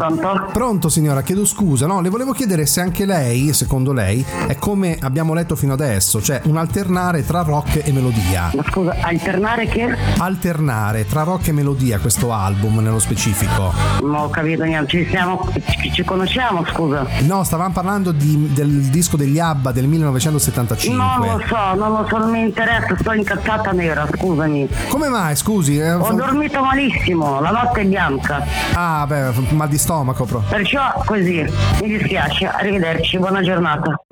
Pronto? Pronto signora, chiedo scusa, no, le volevo chiedere se anche lei, secondo lei, è come abbiamo letto fino adesso, cioè un alternare tra rock e melodia. Ma scusa, alternare che? Alternare tra rock e melodia questo album nello specifico. Non ho capito niente, ci conosciamo, scusa? No, stavamo parlando del disco degli ABBA del 1975. Non lo so, non mi interessa, sto incazzata nera, scusami. Come mai, scusi? Ho dormito malissimo, la notte è bianca. Ah, beh, mal di stomaco proprio. Perciò così, mi dispiace, arrivederci, buona giornata.